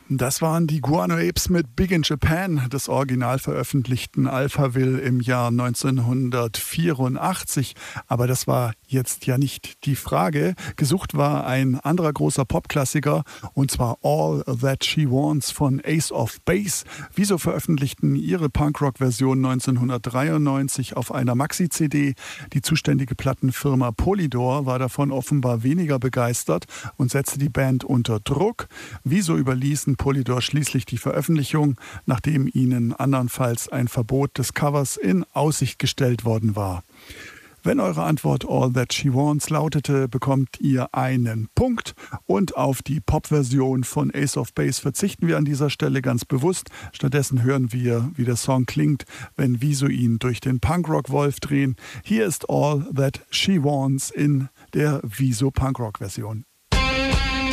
Das waren die Guano Apes mit Big in Japan, des original veröffentlichten Alphaville im Jahr 1984. Aber das war jetzt ja nicht die Frage. Gesucht war ein anderer großer Popklassiker, und zwar All That She Wants von Ace of Base. Wieso veröffentlichten ihre Punkrock-Version 1993 auf einer Maxi-CD. Die zuständige Plattenfirma Polydor war davon offenbar weniger begeistert und setzte die Band unter Druck. Wieso überließen Polydor schließlich die Veröffentlichung, nachdem ihnen andernfalls ein Verbot des Covers in Aussicht gestellt worden war. Wenn eure Antwort All That She Wants lautete, bekommt ihr einen Punkt. Und auf die Pop-Version von Ace of Base verzichten wir an dieser Stelle ganz bewusst. Stattdessen hören wir, wie der Song klingt, wenn Wieso ihn durch den Punkrock-Wolf drehen. Hier ist All That She Wants in der Wieso Punkrock-Version.